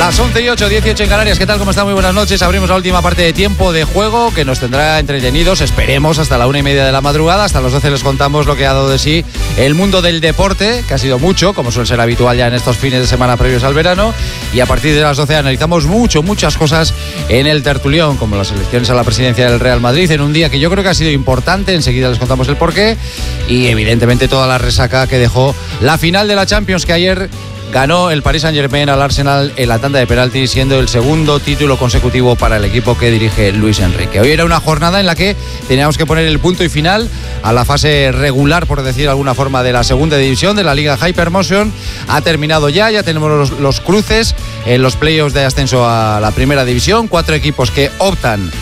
Las 11:08, 18 en Canarias. ¿Qué tal? ¿Cómo está? Muy buenas noches. Abrimos la última parte de tiempo de juego que nos tendrá entretenidos, esperemos, hasta la 1:30 de la madrugada. Hasta las 12 les contamos lo que ha dado de sí el mundo del deporte, que ha sido mucho, como suele ser habitual ya en estos fines de semana previos al verano. Y a partir de las 12 analizamos muchas cosas en el tertulión, como las elecciones a la presidencia del Real Madrid, en un día que yo creo que ha sido importante. Enseguida les contamos el porqué. Y evidentemente toda la resaca que dejó la final de la Champions, que ayer ganó el Paris Saint-Germain al Arsenal en la tanda de penaltis, siendo el segundo título consecutivo para el equipo que dirige Luis Enrique. Hoy era una jornada en la que teníamos que poner el punto y final a la fase regular, por decir de alguna forma, de la segunda división de la Liga Hypermotion. Ha terminado ya tenemos los cruces en los playoffs de ascenso a la primera división. 4 equipos que optan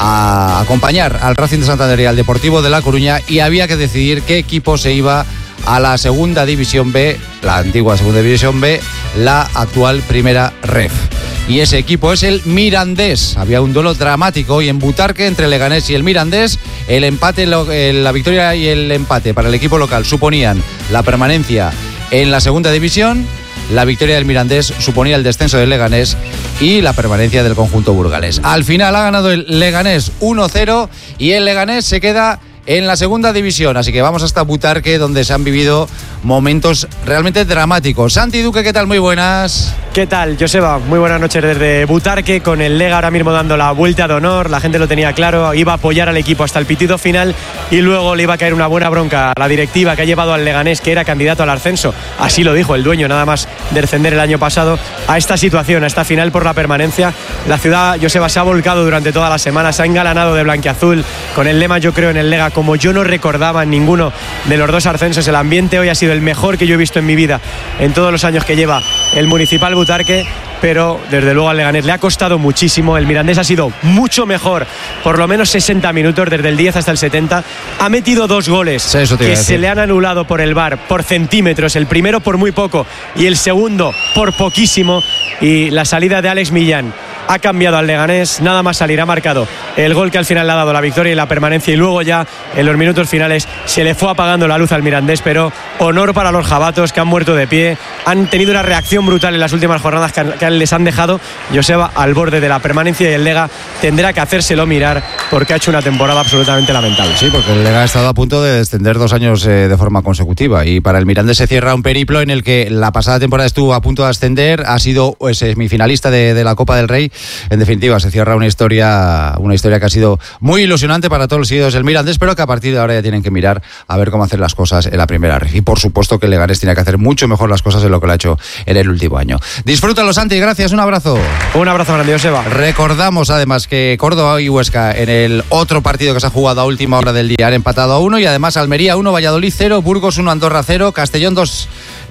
a acompañar al Racing de Santander y al Deportivo de La Coruña, y había que decidir qué equipo se iba a la segunda división B, la antigua segunda división B, la actual primera ref. Y ese equipo es el Mirandés. Había un duelo dramático hoy en Butarque entre el Leganés y el Mirandés. El empate, la victoria y el empate para el equipo local suponían la permanencia en la segunda división. La victoria del Mirandés suponía el descenso del Leganés y la permanencia del conjunto burgalés. Al final ha ganado el Leganés 1-0 y el Leganés se queda en la segunda división, así que vamos hasta Butarque, donde se han vivido momentos realmente dramáticos. Santi Duque, ¿qué tal? Muy buenas. ¿Qué tal, Joseba? Muy buenas noches desde Butarque, con el Lega ahora mismo dando la vuelta de honor. La gente lo tenía claro, iba a apoyar al equipo hasta el pitido final y luego le iba a caer una buena bronca a la directiva que ha llevado al Leganés, que era candidato al ascenso, así lo dijo el dueño nada más de descender el año pasado, a esta situación, a esta final por la permanencia. La ciudad, Joseba, se ha volcado durante toda la semana, se ha engalanado de blanquiazul, con el lema "Yo creo en el Lega", como yo no recordaba en ninguno de los dos ascensos. El ambiente hoy ha sido el mejor que yo he visto en mi vida en todos los años que lleva el Municipal Butarque, pero desde luego al Leganés le ha costado muchísimo. El Mirandés ha sido mucho mejor, por lo menos 60 minutos, desde el 10 hasta el 70. Ha metido 2 goles que se le han anulado por el VAR por centímetros, el primero por muy poco y el segundo por poquísimo, y la salida de Alex Millán ha cambiado al Leganés. Nada más salir ha marcado el gol que al final le ha dado la victoria y la permanencia, y luego ya en los minutos finales se le fue apagando la luz al Mirandés. Pero honor para los jabatos, que han muerto de pie, han tenido una reacción brutal en las últimas jornadas que les han dejado, Joseba, al borde de la permanencia, y el Lega tendrá que hacérselo mirar porque ha hecho una temporada absolutamente lamentable. Sí, porque el Lega ha estado a punto de descender 2 años de forma consecutiva, y para el Mirandés se cierra un periplo en el que la pasada temporada estuvo a punto de ascender, ha sido semifinalista de la Copa del Rey. En definitiva, se cierra una historia que ha sido muy ilusionante para todos los seguidores del Mirandés, pero que a partir de ahora ya tienen que mirar a ver cómo hacer las cosas en la primera ref. Y por supuesto que el Leganés tiene que hacer mucho mejor las cosas de lo que lo ha hecho en el último año. Disfrútalo, Santi, gracias, un abrazo. Un abrazo grande, Joseba. Recordamos además que Córdoba y Huesca, en el otro partido que se ha jugado a última hora del día, han empatado a 1, y además Almería 1, Valladolid 0, Burgos 1, Andorra 0, Castellón 2,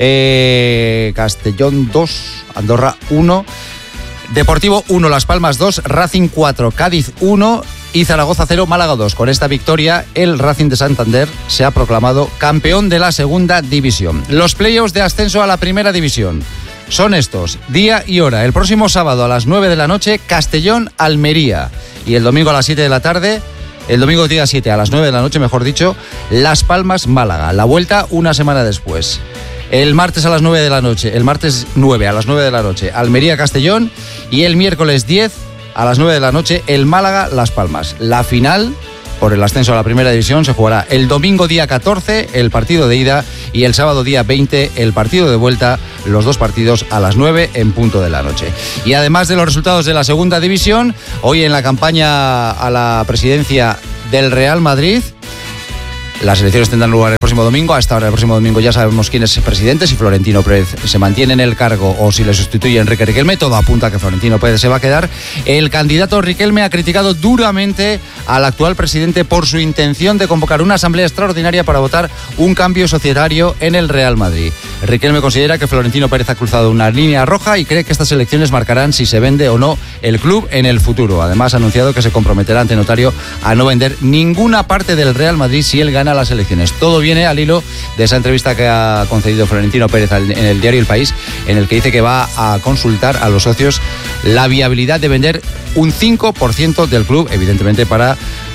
Andorra 1, Deportivo 1, Las Palmas 2, Racing 4, Cádiz 1 y Zaragoza 0, Málaga 2. Con esta victoria, el Racing de Santander se ha proclamado campeón de la segunda división. Los playoffs de ascenso a la primera división son estos: día y hora. El próximo sábado a las 9 de la noche, Castellón-Almería. Y el domingo a las 7 de la tarde, el domingo día 7 a las 9 de la noche, mejor dicho, Las Palmas-Málaga. La vuelta una semana después. El martes a las 9 de la noche, el martes 9 a las 9 de la noche, Almería-Castellón, y el miércoles 10 a las 9 de la noche, el Málaga-Las Palmas. La final por el ascenso a la primera división se jugará el domingo día 14, el partido de ida, y el sábado día 20, el partido de vuelta, los 2 partidos a las 9 en punto de la noche. Y además de los resultados de la segunda división, hoy en la campaña a la presidencia del Real Madrid, las elecciones tendrán lugar el próximo domingo. A esta hora del próximo domingo ya sabemos quién es el presidente, si Florentino Pérez se mantiene en el cargo o si le sustituye Enrique Riquelme. Todo apunta a que Florentino Pérez se va a quedar. El candidato Riquelme ha criticado duramente al actual presidente por su intención de convocar una asamblea extraordinaria para votar un cambio societario en el Real Madrid. Riquelme considera que Florentino Pérez ha cruzado una línea roja y cree que estas elecciones marcarán si se vende o no el club en el futuro. Además, ha anunciado que se comprometerá ante notario a no vender ninguna parte del Real Madrid si él gana las elecciones. Todo viene al hilo de esa entrevista que ha concedido Florentino Pérez en el diario El País, en el que dice que va a consultar a los socios la viabilidad de vender un 5% del club, evidentemente para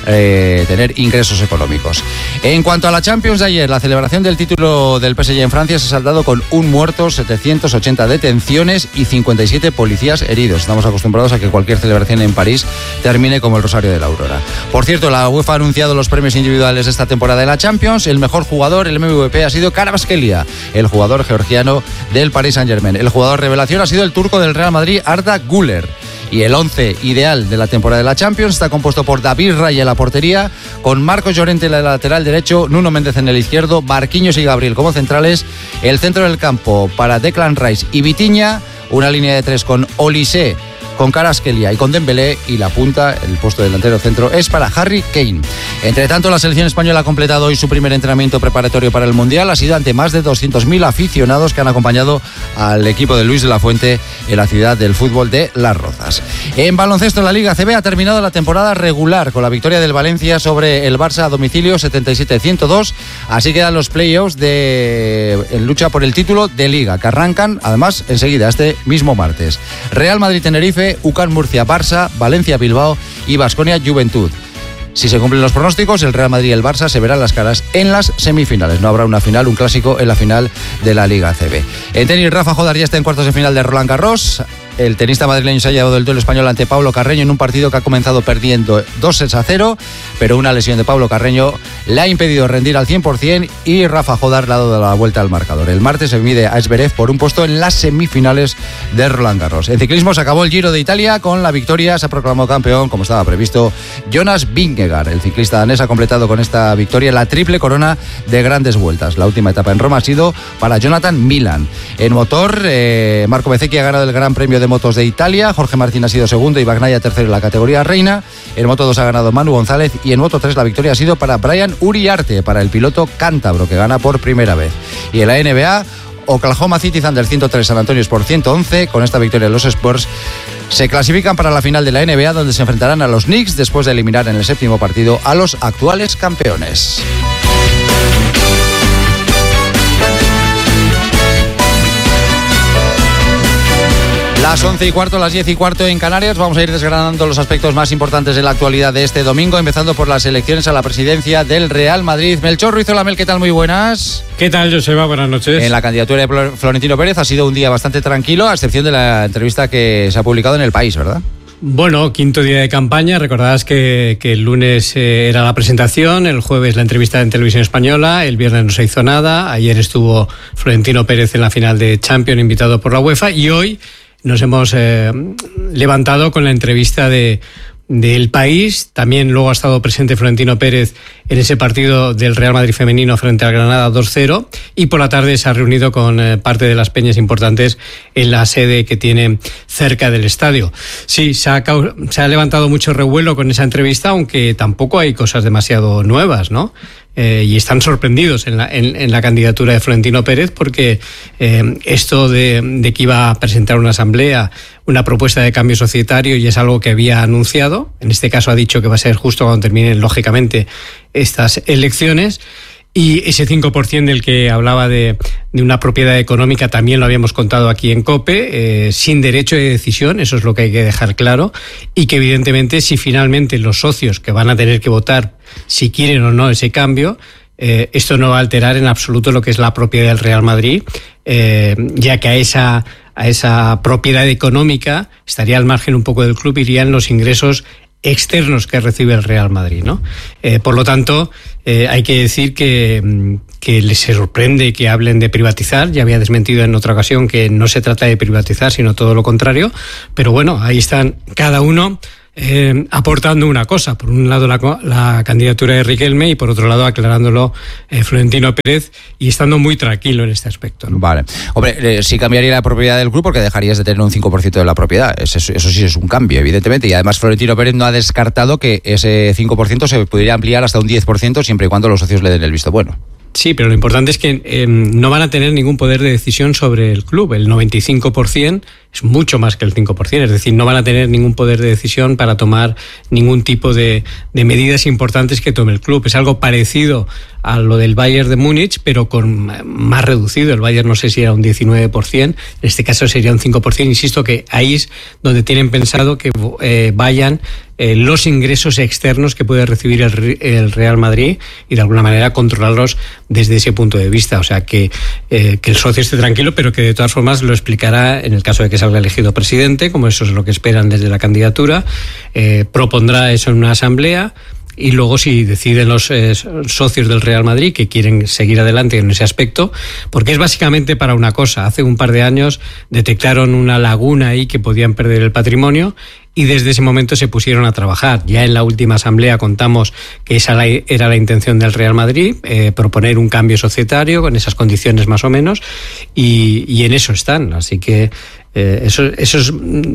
tener ingresos económicos. En cuanto a la Champions de ayer, la celebración del título del PSG en Francia se ha saldado con un muerto, 780 detenciones y 57 policías heridos. Estamos acostumbrados a que cualquier celebración en París termine como el Rosario de la Aurora. Por cierto, la UEFA ha anunciado los premios individuales de esta temporada de la Champions. El mejor jugador, el MVP, ha sido Kvaratskhelia, el jugador georgiano del Paris Saint-Germain. El jugador revelación ha sido el turco del Real Madrid, Arda Güler. Y el 11 ideal de la temporada de la Champions está compuesto por David Raya en la portería, con Marcos Llorente en el lateral derecho, Nuno Méndez en el izquierdo, Marquinhos y Gabriel como centrales, el centro del campo para Declan Rice y Vitinha, una línea de 3 con Olise, con Kvaratskhelia y con Dembélé, y la punta, el puesto de delantero centro, es para Harry Kane. Entre tanto, la selección española ha completado hoy su primer entrenamiento preparatorio para el Mundial. Ha sido ante más de 200.000 aficionados que han acompañado al equipo de Luis de la Fuente en la ciudad del fútbol de Las Rozas. En baloncesto, la Liga ACB ha terminado la temporada regular con la victoria del Valencia sobre el Barça a domicilio 77-102. Así quedan los playoffs en lucha por el título de Liga, que arrancan además enseguida, este mismo martes. Real Madrid-Tenerife, UCAM Murcia, Barça, Valencia, Bilbao y Baskonia Juventud. Si se cumplen los pronósticos, el Real Madrid y el Barça se verán las caras en las semifinales. No habrá una final, un clásico en la final de la Liga ACB. En tenis, Rafa Jodar ya está en cuartos de final de Roland Garros. El tenista madrileño se ha llevado el duelo español ante Pablo Carreño en un partido que ha comenzado perdiendo 2-0, pero una lesión de Pablo Carreño le ha impedido rendir al 100% y Rafa Jodar le ha dado la vuelta al marcador. El martes se mide a Zverev por un puesto en las semifinales de Roland Garros. En ciclismo se acabó el Giro de Italia con la victoria. Se ha proclamado campeón, como estaba previsto, Jonas Vingegaard. El ciclista danés ha completado con esta victoria la triple corona de grandes vueltas. La última etapa en Roma ha sido para Jonathan Milan. En motor, Marco Bezzecchi ha ganado el Gran Premio de Motos de Italia, Jorge Martín ha sido segundo y Bagnaia tercero en la categoría reina. En Moto 2 ha ganado Manu González y en Moto 3 la victoria ha sido para Brian Uriarte, para el piloto cántabro, que gana por primera vez. Y en la NBA, Oklahoma City Thunder 103, San Antonio Spurs 111. Con esta victoria los Spurs se clasifican para la final de la NBA, donde se enfrentarán a los Knicks después de eliminar en el séptimo partido a los actuales campeones. Las 11:15, las 10:15 en Canarias. Vamos a ir desgranando los aspectos más importantes de la actualidad de este domingo, empezando por las elecciones a la presidencia del Real Madrid. Melchor Ruizola, ¿qué tal? Muy buenas. ¿Qué tal, Joseba? Buenas noches. En la candidatura de Florentino Pérez ha sido un día bastante tranquilo, a excepción de la entrevista que se ha publicado en El País, ¿verdad? Bueno, quinto día de campaña. Recordarás que el lunes era la presentación, el jueves la entrevista en Televisión Española, el viernes no se hizo nada, ayer estuvo Florentino Pérez en la final de Champions invitado por la UEFA y hoy nos hemos levantado con la entrevista de El País. También luego ha estado presente Florentino Pérez en ese partido del Real Madrid femenino frente al Granada 2-0 y por la tarde se ha reunido con parte de las peñas importantes en la sede que tiene cerca del estadio. Sí, se ha levantado mucho revuelo con esa entrevista, aunque tampoco hay cosas demasiado nuevas, ¿no? Y están sorprendidos en la candidatura de Florentino Pérez porque esto de que iba a presentar una asamblea, una propuesta de cambio societario, y es algo que había anunciado. En este caso ha dicho que va a ser justo cuando terminen, lógicamente, estas elecciones. Y ese 5% del que hablaba de una propiedad económica también lo habíamos contado aquí en COPE, sin derecho de decisión, eso es lo que hay que dejar claro, y que evidentemente si finalmente los socios que van a tener que votar si quieren o no ese cambio, esto no va a alterar en absoluto lo que es la propiedad del Real Madrid, ya que a esa propiedad económica estaría al margen un poco del club, irían los ingresos externos que recibe el Real Madrid, ¿no? Por lo tanto, hay que decir que les sorprende que hablen de privatizar. Ya había desmentido en otra ocasión que no se trata de privatizar, sino todo lo contrario. Pero bueno, ahí están cada uno aportando una cosa. Por un lado la candidatura de Riquelme y por otro lado aclarándolo Florentino Pérez, y estando muy tranquilo en este aspecto, ¿no? Vale. Hombre, sí cambiaría la propiedad del club porque dejarías de tener un 5% de la propiedad. Eso sí es un cambio, evidentemente. Y además Florentino Pérez no ha descartado que ese 5% se pudiera ampliar hasta un 10% siempre y cuando los socios le den el visto bueno. Sí, pero lo importante es que no van a tener ningún poder de decisión sobre el club. El 95% es mucho más que el 5%. Es decir, no van a tener ningún poder de decisión para tomar ningún tipo de medidas importantes que tome el club. Es algo parecido a lo del Bayern de Múnich, pero con más reducido. El Bayern no sé si era un 19%, en este caso sería un 5%. Insisto que ahí es donde tienen pensado que vayan los ingresos externos que puede recibir el Real Madrid y de alguna manera controlarlos desde ese punto de vista. O sea, que el socio esté tranquilo, pero que de todas formas lo explicará en el caso de que salga elegido presidente, como eso es lo que esperan desde la candidatura. Propondrá eso en una asamblea. Y luego si deciden los socios del Real Madrid que quieren seguir adelante en ese aspecto, porque es básicamente para una cosa. Hace un par de años detectaron una laguna ahí que podían perder el patrimonio y desde ese momento se pusieron a trabajar. Ya en la última asamblea contamos que esa era la intención del Real Madrid, proponer un cambio societario con esas condiciones más o menos, y en eso están. Así que eso es,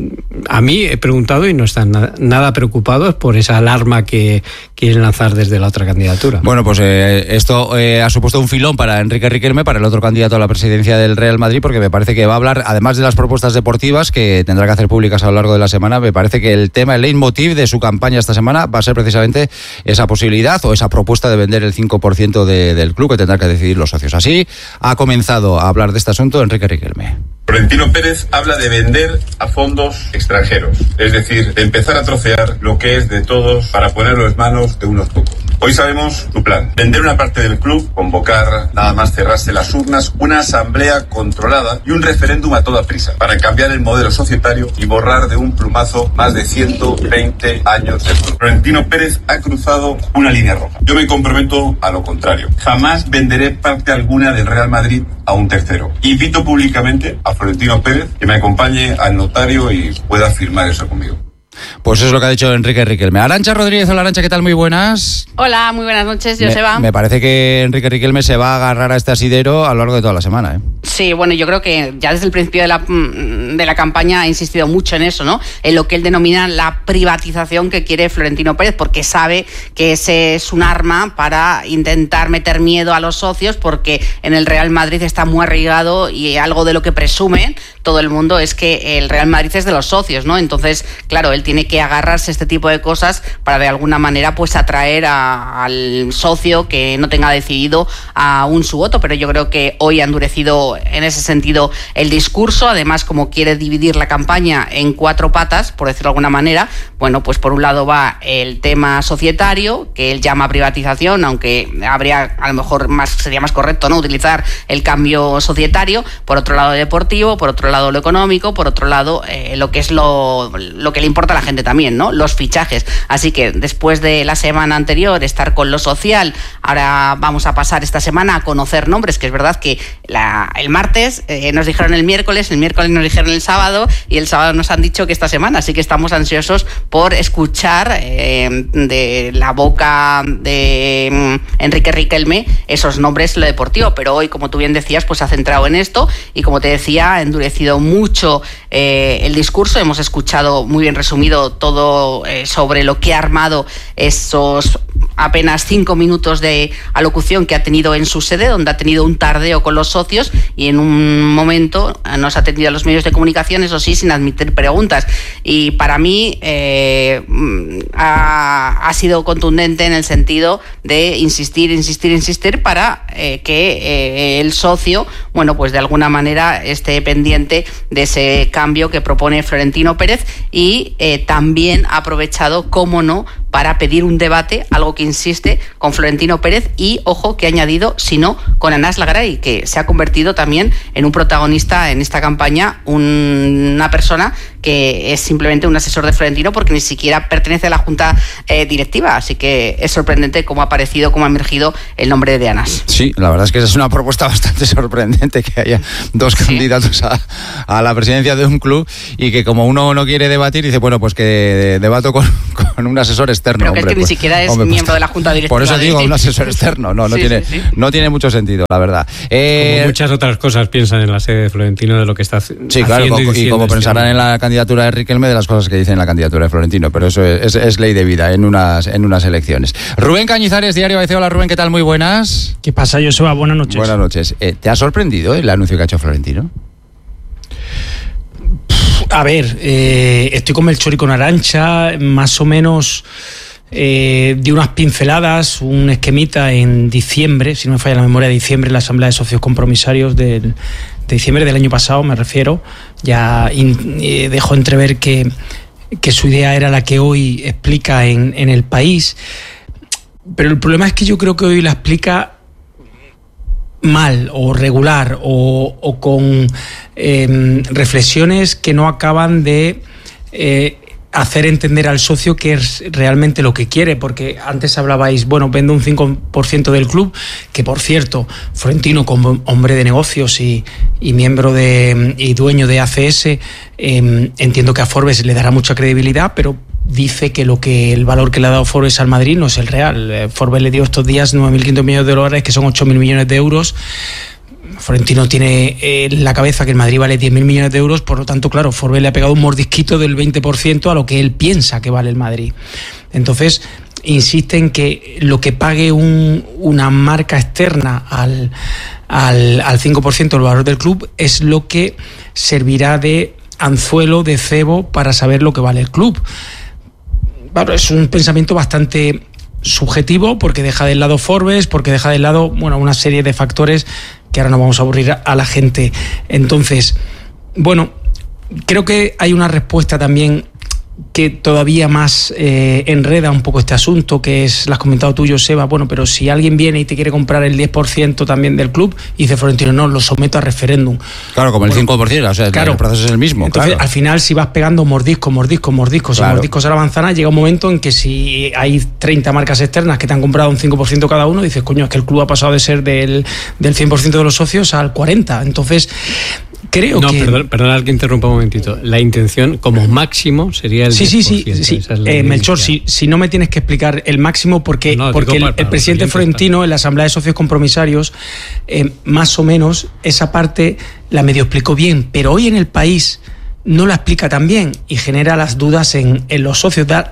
a mí he preguntado y no están nada preocupados por esa alarma que quieren lanzar desde la otra candidatura. Bueno, pues esto ha supuesto un filón para Enrique Riquelme, para el otro candidato a la presidencia del Real Madrid, porque me parece que va a hablar, además de las propuestas deportivas que tendrá que hacer públicas a lo largo de la semana, me parece que el tema, el leitmotiv de su campaña esta semana va a ser precisamente esa posibilidad o esa propuesta de vender el 5% del club que tendrán que decidir los socios. Así ha comenzado a hablar de este asunto Enrique Riquelme. Florentino Pérez habla de vender a fondos extranjeros, es decir, de empezar a trocear lo que es de todos para ponerlo en manos de unos pocos. Hoy sabemos su plan: vender una parte del club, convocar, nada más cerrarse las urnas, una asamblea controlada y un referéndum a toda prisa para cambiar el modelo societario y borrar de un plumazo más de 120 años de club. Florentino Pérez ha cruzado una línea roja. Yo me comprometo a lo contrario. Jamás venderé parte alguna del Real Madrid a un tercero. Invito públicamente a Florentino Pérez que me acompañe al notario y pueda firmar eso conmigo. Pues eso es lo que ha dicho Enrique Riquelme. Arantxa Rodríguez, hola Arantxa, ¿qué tal? Muy buenas. Hola, muy buenas noches, Joseba. Me parece que Enrique Riquelme se va a agarrar a este asidero a lo largo de toda la semana, ¿eh? Sí, bueno, yo creo que ya desde el principio de la campaña ha insistido mucho en eso, ¿no? En lo que él denomina la privatización que quiere Florentino Pérez, porque sabe que ese es un arma para intentar meter miedo a los socios, porque en el Real Madrid está muy arraigado y algo de lo que presume todo el mundo es que el Real Madrid es de los socios, ¿no? Entonces, claro, él tiene que agarrarse a este tipo de cosas para de alguna manera pues atraer al socio que no tenga decidido aún su voto, pero yo creo que hoy ha endurecido en ese sentido el discurso. Además, como quiere dividir la campaña en 4 patas, por decirlo de alguna manera, bueno, pues por un lado va el tema societario, que él llama privatización, aunque habría, a lo mejor sería más correcto, ¿no?, utilizar el cambio societario. Por otro lado, deportivo, por otro lado lo económico, por otro lado lo que es lo que le importa a la gente también, ¿no?, los fichajes. Así que después de la semana anterior estar con lo social, ahora vamos a pasar esta semana a conocer nombres, que es verdad que el martes nos dijeron el miércoles nos dijeron el sábado y el sábado nos han dicho que esta semana, así que estamos ansiosos por escuchar de la boca de Enrique Riquelme esos nombres en lo deportivo, pero hoy, como tú bien decías, pues se ha centrado en esto y, como te decía, ha endurecido mucho el discurso. Hemos escuchado muy bien resumido todo sobre lo que ha armado esos apenas 5 minutos de alocución que ha tenido en su sede, donde ha tenido un tardeo con los socios y en un momento nos ha atendido a los medios de comunicación, eso sí, sin admitir preguntas. Y para mí ha sido contundente en el sentido de insistir para que el socio, bueno, pues de alguna manera esté pendiente de ese cambio que propone Florentino Pérez, y también ha aprovechado, cómo no, para pedir un debate, algo que insiste, con Florentino Pérez y, ojo, que ha añadido, si no, con Anas Lagrai, que se ha convertido también en un protagonista en esta campaña, una persona que es simplemente un asesor de Florentino porque ni siquiera pertenece a la junta directiva. Así que es sorprendente cómo ha aparecido, cómo ha emergido el nombre de Anas. Sí, la verdad es que esa es una propuesta bastante sorprendente, que haya dos candidatos a la presidencia de un club y que, como uno no quiere debatir, dice, bueno, pues que debato con un asesor externo. Pero que es que ni siquiera es miembro de la junta directiva. Por eso digo, un asesor externo. No tiene mucho sentido, la verdad. Como muchas otras cosas piensan en la sede de Florentino de lo que está haciendo. Sí, claro, y como pensarán en la candidatura de Riquelme, de las cosas que dicen en la candidatura de Florentino, pero eso es ley de vida en unas elecciones. Rubén Cañizares, Diario ABC. Hola, Rubén, ¿qué tal? Muy buenas. ¿Qué pasa, Joseba? Buenas noches. Buenas noches. ¿Te ha sorprendido el anuncio que ha hecho Florentino? A ver, estoy con Melchor y con Arantxa, más o menos di unas pinceladas, un esquemita en diciembre, si no me falla la memoria, de diciembre, en la Asamblea de Socios Compromisarios de diciembre del año pasado, me refiero. Ya dejó entrever que que su idea era la que hoy explica en El País, pero el problema es que yo creo que hoy la explica mal o regular o con reflexiones que no acaban de hacer entender al socio que es realmente lo que quiere, porque antes hablabais, bueno, vendo un 5% del club, que por cierto, Florentino, como hombre de negocios y miembro y dueño de ACS, entiendo que a Forbes le dará mucha credibilidad, pero dice que el valor que le ha dado Forbes al Madrid no es el real. Forbes le dio estos días 9.500 millones de dólares, que son 8.000 millones de euros. Florentino tiene en la cabeza que el Madrid vale 10.000 millones de euros, por lo tanto, claro, Forbes le ha pegado un mordisquito del 20% a lo que él piensa que vale el Madrid. Entonces, insiste en que lo que pague una marca externa al 5% del valor del club es lo que servirá de anzuelo, de cebo, para saber lo que vale el club. Bueno, es un pensamiento bastante subjetivo, porque deja de lado Forbes, porque deja de lado, bueno, una serie de factores que ahora no vamos a aburrir a la gente. Entonces, bueno, creo que hay una respuesta también que todavía más enreda un poco este asunto, que es, lo has comentado tú, Joseba, bueno, pero si alguien viene y te quiere comprar el 10% también del club, y dice Florentino, no, lo someto a referéndum. Claro, como el 5%, o sea, claro, el proceso es el mismo. Entonces, claro, al final, si vas pegando mordiscos claro, y mordiscos a la manzana, llega un momento en que si hay 30 marcas externas que te han comprado un 5% cada uno, dices, coño, es que el club ha pasado de ser del 100% de los socios al 40%. Entonces, creo que... Perdona que interrumpa un momentito. La intención como máximo sería el 10%. Sí. Melchor, si no me tienes que explicar el máximo, porque el presidente Florentino en la Asamblea de Socios Compromisarios, más o menos, esa parte la medio explicó bien, pero hoy en El País no la explica tan bien y genera las dudas en los socios. Da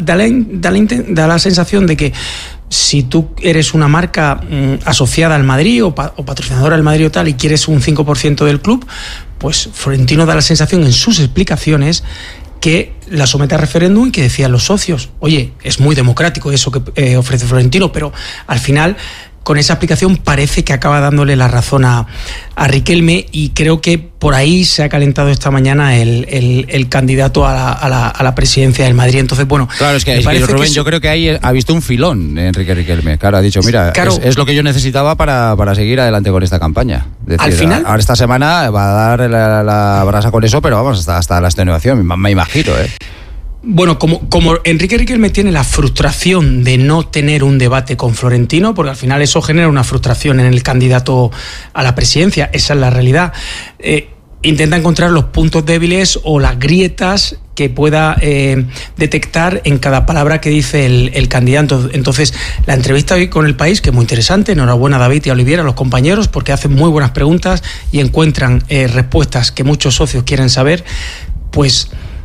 la sensación de que si tú eres una marca asociada al Madrid o patrocinadora del Madrid o tal, y quieres un 5% del club, pues Florentino da la sensación en sus explicaciones que la somete a referéndum y que decían los socios, oye, es muy democrático eso que ofrece Florentino, pero al final, con esa explicación, parece que acaba dándole la razón a Riquelme, y creo que por ahí se ha calentado esta mañana el candidato a la presidencia del Madrid. Entonces, bueno, claro, es que Rubén, yo creo que ahí ha visto un filón Enrique Riquelme. Claro, ha dicho, mira, claro, es lo que yo necesitaba para seguir adelante con esta campaña. Decir, al final, ahora esta semana va a dar la brasa con eso, pero vamos, hasta la extenuación, me imagino, Bueno, como Enrique Riquelme tiene la frustración de no tener un debate con Florentino, porque al final eso genera una frustración en el candidato a la presidencia, esa es la realidad, intenta encontrar los puntos débiles o las grietas que pueda detectar en cada palabra que dice el candidato. Entonces, la entrevista hoy con El País, que es muy interesante, enhorabuena a David y a Oliviera, a los compañeros, porque hacen muy buenas preguntas y encuentran respuestas que muchos socios quieren saber, pues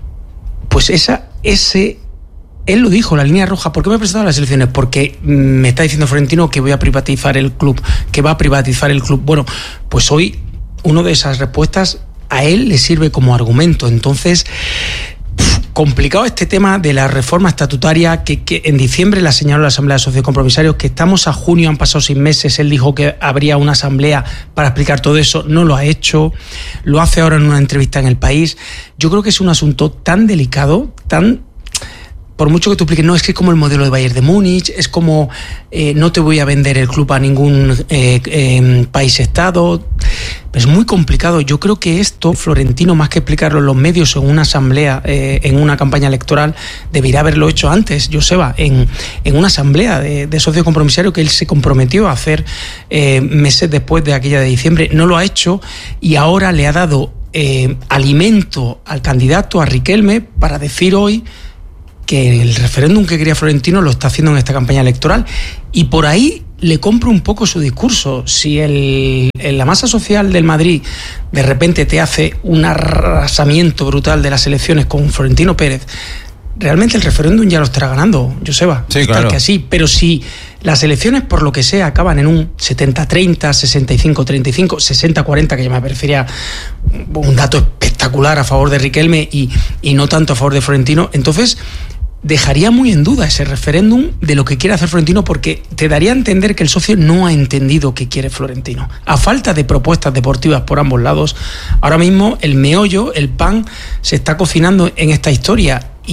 él lo dijo, la línea roja. ¿Por qué me he presentado a las elecciones? Porque me está diciendo Florentino que voy a privatizar el club, que va a privatizar el club. Bueno, pues hoy una de esas respuestas a él le sirve como argumento. Entonces, complicado este tema de la reforma estatutaria que en diciembre la señaló la Asamblea de Socios Compromisarios, que estamos a junio, han pasado 6 meses, él dijo que habría una asamblea para explicar todo eso, no lo ha hecho, lo hace ahora en una entrevista en El País. Yo creo que es un asunto tan delicado, por mucho que tú expliques, no, es que es como el modelo de Bayern de Múnich, es como no te voy a vender el club a ningún país-estado. Es muy complicado. Yo creo que esto, Florentino, más que explicarlo en los medios o en una asamblea, en una campaña electoral, debería haberlo hecho antes, Joseba, en una asamblea de socios compromisarios que él se comprometió a hacer meses después de aquella de diciembre. No lo ha hecho y ahora le ha dado alimento al candidato, a Riquelme, para decir hoy que el referéndum que quería Florentino lo está haciendo en esta campaña electoral, y por ahí le compro un poco su discurso. Si la masa social del Madrid de repente te hace un arrasamiento brutal de las elecciones con Florentino Pérez, realmente el referéndum ya lo estará ganando, Joseba. Sí, claro. Que así, pero si las elecciones, por lo que sea, acaban en un 70-30, 65-35, 60-40, que ya me parecería un dato espectacular a favor de Riquelme y no tanto a favor de Florentino, entonces dejaría muy en duda ese referéndum de lo que quiere hacer Florentino, porque te daría a entender que el socio no ha entendido qué quiere Florentino. A falta de propuestas deportivas por ambos lados, ahora mismo el meollo, el pan, se está cocinando en esta historia, y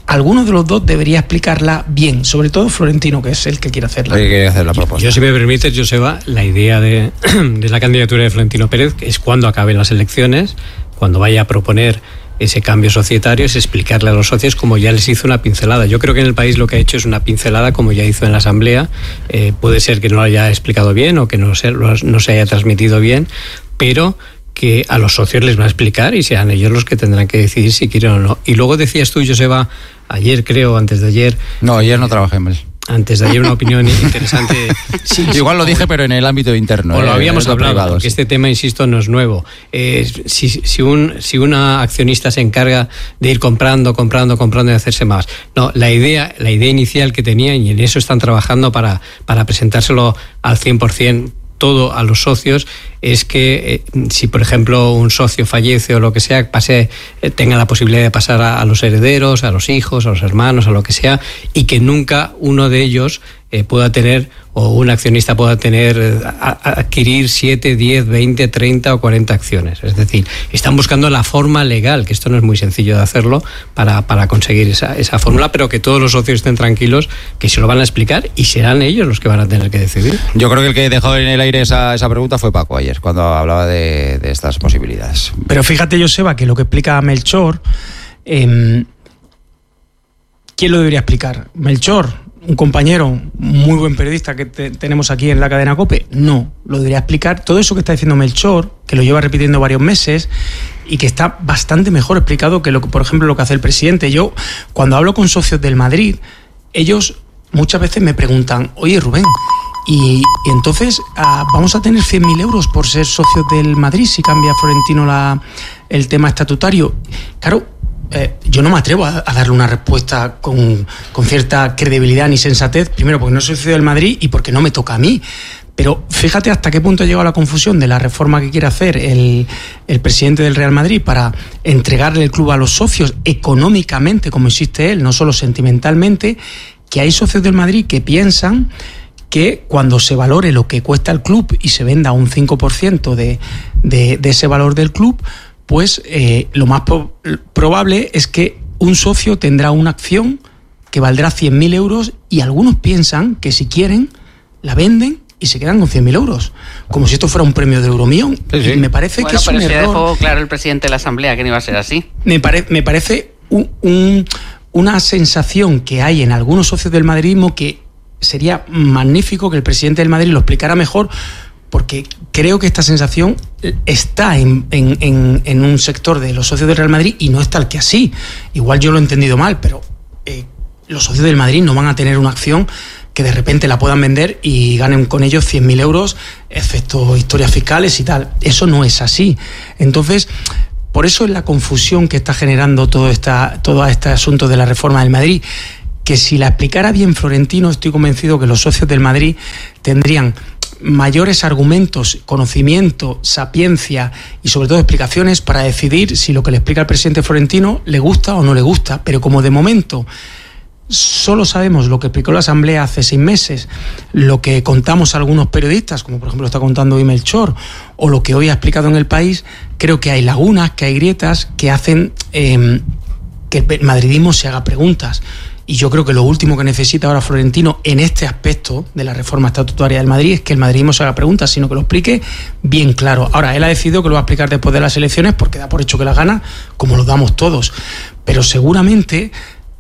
alguno de los dos debería explicarla bien, sobre todo Florentino, que es el que quiere hacerla. El que quiere hacer la propuesta. Yo, si me permites, Joseba, la idea de la candidatura de Florentino Pérez es cuando acaben las elecciones, cuando vaya a proponer ese cambio societario, es explicarle a los socios como ya les hizo una pincelada. Yo creo que en el país lo que ha hecho es una pincelada como ya hizo en la Asamblea. Puede ser que no lo haya explicado bien o que no se haya transmitido bien, pero que a los socios les va a explicar y serán ellos los que tendrán que decidir si quieren o no. Y luego decías tú, Joseba, ayer creo, antes de ayer... No, ayer no trabajé mal. Antes de ayer una opinión interesante. Sí, igual lo dije, pero en el ámbito interno. O lo habíamos hablado, privado, porque sí. Este tema, insisto, no es nuevo. Si una accionista se encarga de ir comprando y hacerse más. No, la idea inicial que tenían, y en eso están trabajando para presentárselo al 100%, todo a los socios, es que si por ejemplo un socio fallece o lo que sea, tenga la posibilidad de pasar a los herederos, a los hijos, a los hermanos, a lo que sea, y que nunca uno de ellos pueda tener, o un accionista pueda tener, adquirir 7, 10, 20, 30 o 40 acciones. Es decir, están buscando la forma legal, que esto no es muy sencillo de hacerlo, para conseguir esa fórmula, pero que todos los socios estén tranquilos, que se lo van a explicar y serán ellos los que van a tener que decidir. Yo creo que el que dejó en el aire esa pregunta fue Paco ayer, cuando hablaba de estas posibilidades. Pero fíjate, Joseba, que lo que explica Melchor, ¿quién lo debería explicar? Melchor, un compañero, muy buen periodista que tenemos aquí en la cadena COPE. No, lo debería explicar todo eso que está diciendo Melchor, que lo lleva repitiendo varios meses y que está bastante mejor explicado que por ejemplo, lo que hace el presidente. Yo, cuando hablo con socios del Madrid, ellos muchas veces me preguntan: oye, Rubén, y entonces vamos a tener 100.000 euros por ser socios del Madrid si cambia Florentino el tema estatutario. Claro, yo no me atrevo a darle una respuesta con cierta credibilidad ni sensatez, primero porque no soy socio del Madrid y porque no me toca a mí. Pero fíjate hasta qué punto ha llegado la confusión de la reforma que quiere hacer el presidente del Real Madrid para entregarle el club a los socios económicamente, como insiste él, no solo sentimentalmente, que hay socios del Madrid que piensan que cuando se valore lo que cuesta el club y se venda un 5% de ese valor del club, pues lo más probable es que un socio tendrá una acción que valdrá 100.000 euros y algunos piensan que si quieren la venden y se quedan con 100.000 euros, como si esto fuera un premio de Euromillón. Sí. Me parece que es un error. Pero dejó claro el presidente de la Asamblea que no iba a ser así. Me parece una sensación que hay en algunos socios del madridismo que sería magnífico que el presidente del Madrid lo explicara mejor, porque creo que esta sensación está en un sector de los socios del Real Madrid y no es tal que así. Igual yo lo he entendido mal, pero los socios del Madrid no van a tener una acción que de repente la puedan vender y ganen con ellos 100.000 euros, excepto historias fiscales y tal. Eso no es así. Entonces, por eso es la confusión que está generando todo este asunto de la reforma del Madrid, que si la explicara bien Florentino, estoy convencido que los socios del Madrid tendrían mayores argumentos, conocimiento, sapiencia y sobre todo explicaciones para decidir si lo que le explica el presidente Florentino le gusta o no le gusta. Pero como de momento solo sabemos lo que explicó la Asamblea hace 6 meses, lo que contamos algunos periodistas, como por ejemplo está contando hoy Melchor, o lo que hoy ha explicado en El País, creo que hay lagunas, que hay grietas que hacen que el madridismo se haga preguntas. Y yo creo que lo último que necesita ahora Florentino en este aspecto de la reforma estatutaria del Madrid es que el madridismo se haga preguntas, sino que lo explique bien claro. Ahora, él ha decidido que lo va a explicar después de las elecciones porque da por hecho que las gana, como lo damos todos. Pero seguramente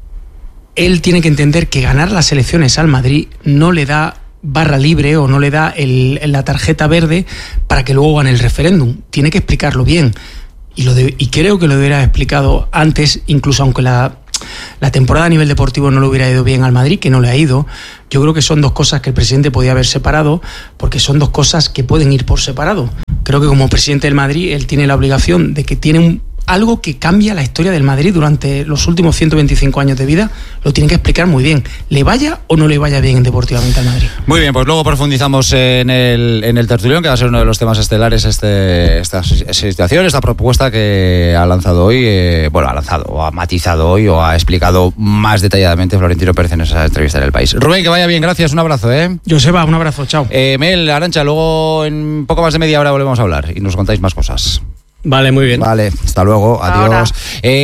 él tiene que entender que ganar las elecciones al Madrid no le da barra libre o no le da la tarjeta verde para que luego gane el referéndum. Tiene que explicarlo bien. Y creo que lo hubiera explicado antes, incluso aunque la temporada a nivel deportivo no le hubiera ido bien al Madrid, que no le ha ido. Yo creo que son dos cosas que el presidente podía haber separado, porque son dos cosas que pueden ir por separado. Creo que como presidente del Madrid, él tiene la obligación de que tiene algo que cambia la historia del Madrid durante los últimos 125 años de vida, lo tiene que explicar muy bien, le vaya o no le vaya bien deportivamente al Madrid. Muy bien, pues luego profundizamos en el tertulión, que va a ser uno de los temas estelares, esta situación, esta propuesta que ha lanzado hoy, o ha matizado hoy, o ha explicado más detalladamente Florentino Pérez en esa entrevista en El País. Rubén, que vaya bien, gracias, un abrazo. Joseba, un abrazo, chao. Mel, Arantxa, luego en poco más de media hora volvemos a hablar y nos contáis más cosas. Vale, muy bien. Vale, hasta luego, Ahora. adiós.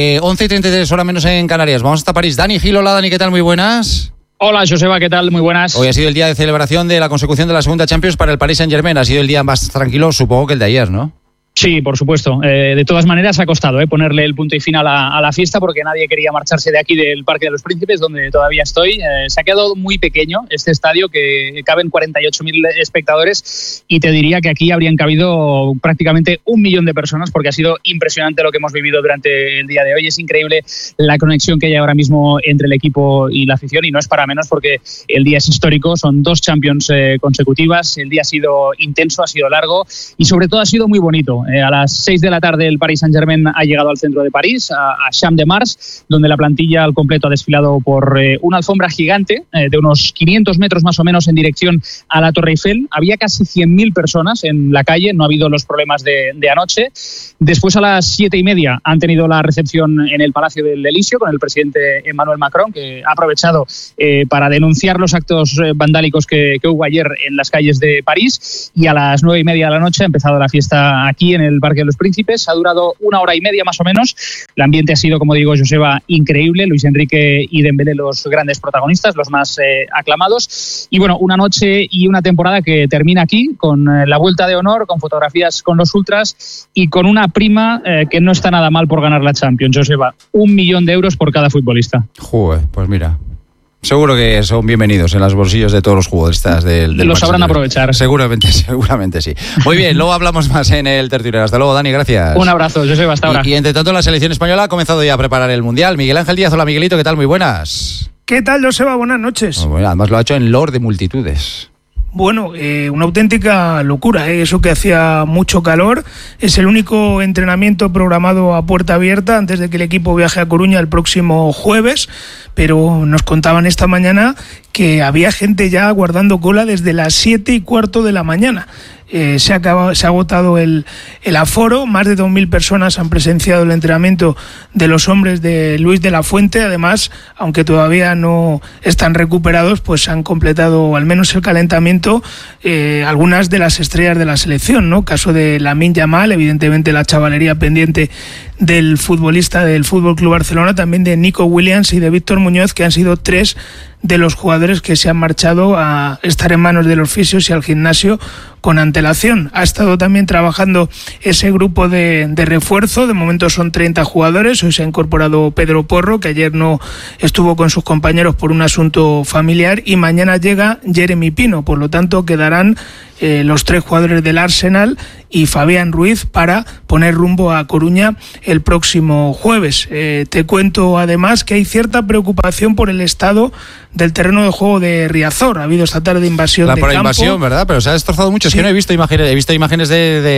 11:33, hora menos en Canarias. Vamos hasta París. Dani Gil, hola Dani, ¿qué tal? Muy buenas. Hola Joseba, ¿qué tal? Muy buenas. Hoy ha sido el día de celebración de la consecución de la segunda Champions para el Paris Saint-Germain. Ha sido el día más tranquilo, supongo, que el de ayer, ¿no? Sí, por supuesto. De todas maneras ha costado ponerle el punto y final a la fiesta porque nadie quería marcharse de aquí del Parque de los Príncipes, donde todavía estoy. Se ha quedado muy pequeño este estadio, que caben 48.000 espectadores, y te diría que aquí habrían cabido prácticamente 1 millón de personas, porque ha sido impresionante lo que hemos vivido durante el día de hoy. Es increíble la conexión que hay ahora mismo entre el equipo y la afición, y no es para menos porque el día es histórico. Son 2 Champions consecutivas. El día ha sido intenso, ha sido largo y sobre todo ha sido muy bonito. A las 6 de la tarde el Paris Saint-Germain ha llegado al centro de París, a Champ de Mars, donde la plantilla al completo ha desfilado por una alfombra gigante de unos 500 metros más o menos en dirección a la Torre Eiffel. Había casi 100.000 personas en la calle, no ha habido los problemas de anoche. Después, a las 7:30, han tenido la recepción en el Palacio del Elíseo con el presidente Emmanuel Macron, que ha aprovechado para denunciar los actos vandálicos que hubo ayer en las calles de París. Y a las 9:30 de la noche ha empezado la fiesta aquí en el Parque de los Príncipes. Ha durado 1 hora y media más o menos. El ambiente ha sido, como digo, Joseba, increíble. Luis Enrique y Dembélé, los grandes protagonistas, los más aclamados. Y bueno, una noche y una temporada que termina aquí con la vuelta de honor, con fotografías con los ultras y con una prima que no está nada mal por ganar la Champions, Joseba. 1 millón de euros por cada futbolista. Joder, pues mira. Seguro que son bienvenidos en los bolsillos de todos los futbolistas del Lo sabrán aprovechar. Seguramente sí. Muy bien, luego hablamos más en el tertuliano. Hasta luego, Dani, gracias. Un abrazo, Joseba, hasta ahora. Y entre tanto, la selección española ha comenzado ya a preparar el Mundial. Miguel Ángel Díaz, hola Miguelito, ¿qué tal? Muy buenas. ¿Qué tal, Joseba? Buenas noches. Bueno, además lo ha hecho en Lord de multitudes. Bueno, una auténtica locura, eso que hacía mucho calor. Es el único entrenamiento programado a puerta abierta antes de que el equipo viaje a Coruña el próximo jueves, pero nos contaban esta mañana que había gente ya guardando cola desde las 7:15 de la mañana. Se ha agotado el aforo, más de 2.000 personas han presenciado el entrenamiento de los hombres de Luis de la Fuente. Además, aunque todavía no están recuperados, pues han completado al menos el calentamiento algunas de las estrellas de la selección, ¿no? Caso de Lamine Yamal, evidentemente la chavalería pendiente del futbolista del Fútbol Club Barcelona, también de Nico Williams y de Víctor Muñoz, que han sido 3 de los jugadores que se han marchado a estar en manos de los fisios y al gimnasio con antelación. Ha estado también trabajando ese grupo de refuerzo. De momento son 30 jugadores. Hoy se ha incorporado Pedro Porro, que ayer no estuvo con sus compañeros por un asunto familiar, y mañana llega Jeremy Pino. Por lo tanto, quedarán los 3 jugadores del Arsenal y Fabián Ruiz para poner rumbo a Coruña el próximo jueves. Te cuento además que hay cierta preocupación por el estado del terreno de juego de Riazor. Ha habido esta tarde invasión de campo. La invasión, ¿verdad? Pero se ha destrozado mucho. Sí. Es que no he visto imágenes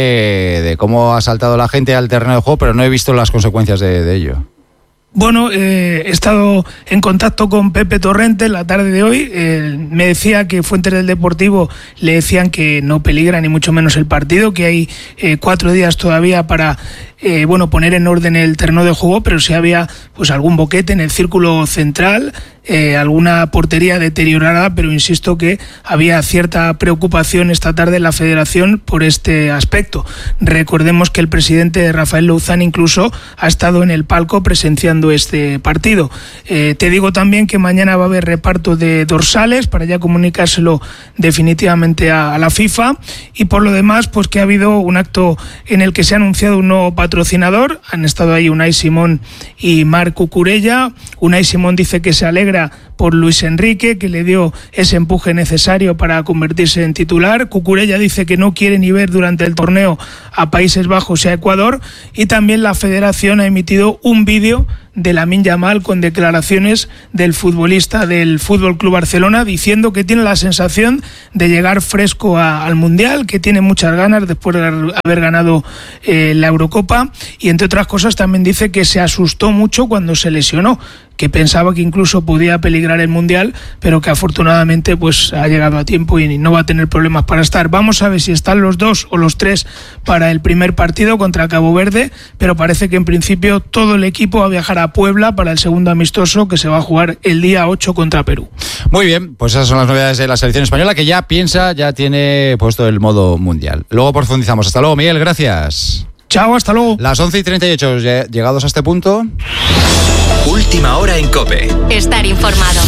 de cómo ha saltado la gente al terreno de juego, pero no he visto las consecuencias de ello. Bueno, he estado en contacto con Pepe Torrente en la tarde de hoy. Me decía que fuentes del Deportivo le decían que no peligra ni mucho menos el partido, que hay 4 días todavía para poner en orden el terreno de juego, pero si había pues algún boquete en el círculo central, alguna portería deteriorada, pero insisto que había cierta preocupación esta tarde en la Federación por este aspecto. Recordemos que el presidente Rafael Louzán incluso ha estado en el palco presenciando este partido. Te digo también que mañana va a haber reparto de dorsales para ya comunicárselo definitivamente a la FIFA, y por lo demás pues que ha habido un acto en el que se ha anunciado un nuevo patrocinador. Han estado ahí Unai Simón y Marc Cucurella. Unai Simón dice que se alegra por Luis Enrique, que le dio ese empuje necesario para convertirse en titular. Cucurella dice que no quiere ni ver durante el torneo a Países Bajos y a Ecuador, y también la Federación ha emitido un vídeo de Lamine Yamal con declaraciones del futbolista del Fútbol Club Barcelona diciendo que tiene la sensación de llegar fresco al Mundial, que tiene muchas ganas después de haber ganado la Eurocopa, y entre otras cosas también dice que se asustó mucho cuando se lesionó, que pensaba que incluso podía peligrar el Mundial, pero que afortunadamente pues ha llegado a tiempo y no va a tener problemas para estar. Vamos a ver si están los 2 o los 3 para el primer partido contra Cabo Verde, pero parece que en principio todo el equipo va a viajar a Puebla para el segundo amistoso que se va a jugar el día 8 contra Perú. Muy bien, pues esas son las novedades de la selección española, que ya tiene puesto el modo mundial. Luego profundizamos. Hasta luego, Miguel, gracias. Chao, hasta luego. Las 11:38, llegados a este punto. Última hora en COPE. Estar informado.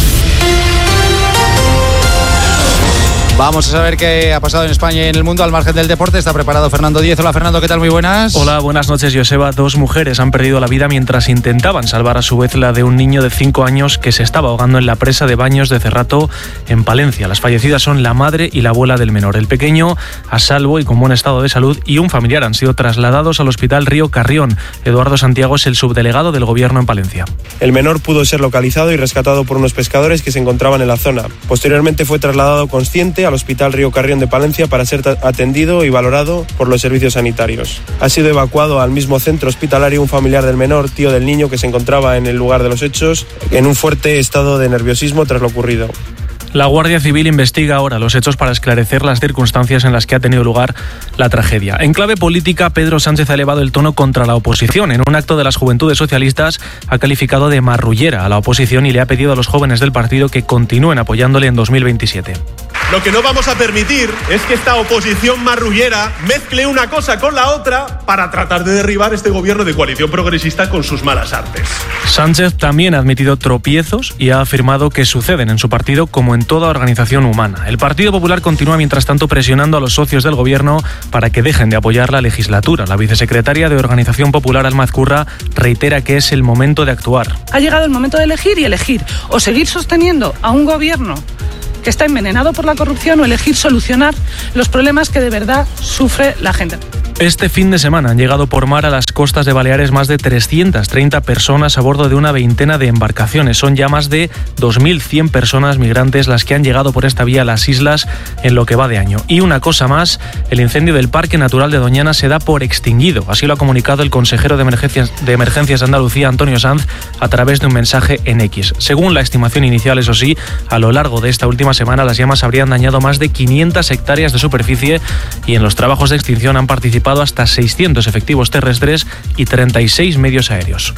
Vamos a saber qué ha pasado en España y en el mundo al margen del deporte. Está preparado Fernando Díez. Hola Fernando, ¿qué tal? Muy buenas. Hola, buenas noches, Joseba. 2 mujeres han perdido la vida mientras intentaban salvar a su vez la de un niño de 5 años que se estaba ahogando en la presa de Baños de Cerrato, en Palencia. Las fallecidas son la madre y la abuela del menor. El pequeño, a salvo y con buen estado de salud, y un familiar han sido trasladados al Hospital Río Carrión. Eduardo Santiago es el subdelegado del Gobierno en Palencia. El menor pudo ser localizado y rescatado por unos pescadores que se encontraban en la zona. Posteriormente fue trasladado consciente al Hospital Río Carrión de Palencia para ser atendido y valorado por los servicios sanitarios. Ha sido evacuado al mismo centro hospitalario un familiar del menor, tío del niño, que se encontraba en el lugar de los hechos en un fuerte estado de nerviosismo tras lo ocurrido. La Guardia Civil investiga ahora los hechos para esclarecer las circunstancias en las que ha tenido lugar la tragedia. En clave política, Pedro Sánchez ha elevado el tono contra la oposición. En un acto de las Juventudes Socialistas ha calificado de marrullera a la oposición y le ha pedido a los jóvenes del partido que continúen apoyándole en 2027. Lo que no vamos a permitir es que esta oposición marrullera mezcle una cosa con la otra para tratar de derribar este gobierno de coalición progresista con sus malas artes. Sánchez también ha admitido tropiezos y ha afirmado que suceden en su partido como en toda organización humana. El Partido Popular continúa mientras tanto presionando a los socios del gobierno para que dejen de apoyar la legislatura. La vicesecretaria de Organización Popular, Alma Ezcurra, reitera que es el momento de actuar. Ha llegado el momento de elegir o seguir sosteniendo a un gobierno que está envenenado por la corrupción o elegir solucionar los problemas que de verdad sufre la gente. Este fin de semana han llegado por mar a las costas de Baleares más de 330 personas a bordo de una veintena de embarcaciones. Son ya más de 2.100 personas migrantes las que han llegado por esta vía a las islas en lo que va de año. Y una cosa más, el incendio del Parque Natural de Doñana se da por extinguido. Así lo ha comunicado el consejero de Emergencias de Andalucía, Antonio Sanz, a través de un mensaje en X. Según la estimación inicial, eso sí, a lo largo de esta última semana las llamas habrían dañado más de 500 hectáreas de superficie y en los trabajos de extinción han participado hasta 600 efectivos terrestres y 36 medios aéreos.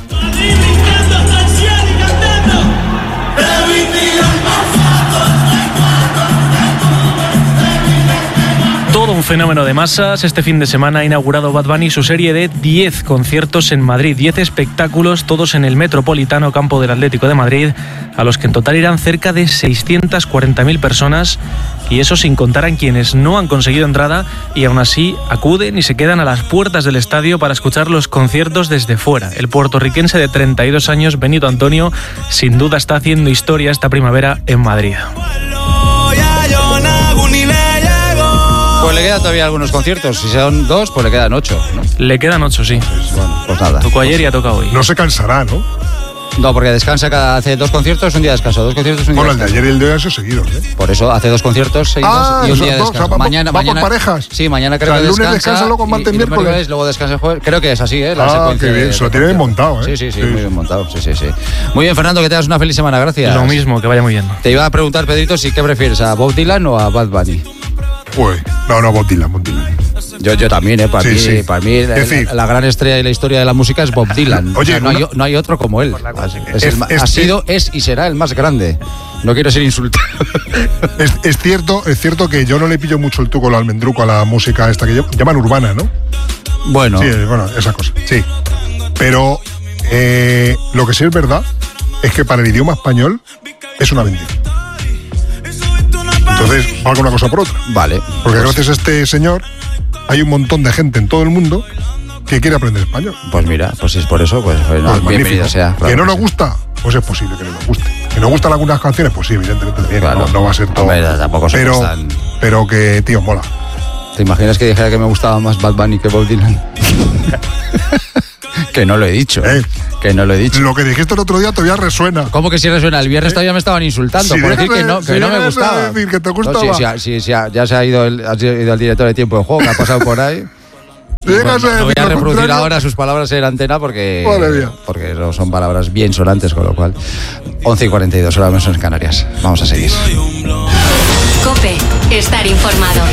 Todo un fenómeno de masas. Este fin de semana ha inaugurado Bad Bunny su serie de 10 conciertos en Madrid, 10 espectáculos, todos en el Metropolitano Campo del Atlético de Madrid, a los que en total irán cerca de 640.000 personas, y eso sin contar a quienes no han conseguido entrada y aún así acuden y se quedan a las puertas del estadio para escuchar los conciertos desde fuera. El puertorriquense de 32 años, Benito Antonio, sin duda está haciendo historia esta primavera en Madrid. Pues le quedan todavía algunos conciertos. Si son 2, pues le quedan 8, ¿no? Le quedan 8, sí. Pues nada. Tocó ayer y ha tocado hoy. No se cansará, ¿no? No, porque descansa hace 2 conciertos, un día de descanso. 2 conciertos, un día de descanso. Bueno, el de ayer y el de hoy han sido seguidos, ¿eh? Por eso hace 2 conciertos seguidos y un día de descanso. Va por parejas. Sí, mañana creo que el lunes descansa, luego martes, miércoles. Luego descansa el jueves. Creo que es así, ¿eh? La secuencia qué bien. Se lo tiene bien montado, ¿eh? Sí, muy bien montado. Sí. Muy bien, Fernando, que tengas una feliz semana. Gracias. Lo mismo, que vaya muy bien. Te iba a preguntar, Pedrito, si qué prefieres, a Bob Dylan o a Bad Bunny. Pues, no, Bob Dylan. Yo también, para mí la gran estrella de la historia de la música es Bob Dylan. Oye, no hay otro como él. Es y será el más grande. No quiero ser insultado. Es cierto que yo no le pillo mucho el truco, el almendruco a la música esta que llaman urbana, ¿no? Bueno. Sí, esa cosa, sí. Pero lo que sí es verdad es que para el idioma español es una bendición. Entonces, valga una cosa por otra. Vale. Porque gracias a este señor hay un montón de gente en todo el mundo que quiere aprender español. Pues mira, pues es por eso, pues bienvenido sea. Claro, que no nos gusta, pues es posible que no nos guste. Que nos gustan algunas canciones, pues sí, evidentemente también. Claro. No va a ser todo. Hombre, tampoco pero que, tío, mola. ¿Te imaginas que dijera que me gustaba más Bad Bunny que Bob Dylan? Que no lo he dicho. Que no lo he dicho. Lo que dijiste el otro día todavía resuena. ¿Cómo que sí resuena? El viernes todavía me estaban insultando por decir que no me gustaba. Decir que te gustaba. No, ya se ha ido el director de Tiempo de Juego, que ha pasado por ahí. No voy a reproducir ahora sus palabras en antena porque no son palabras bien sonantes, con lo cual 11:42, hora menos en Canarias. Vamos a seguir. COPE, estar informado.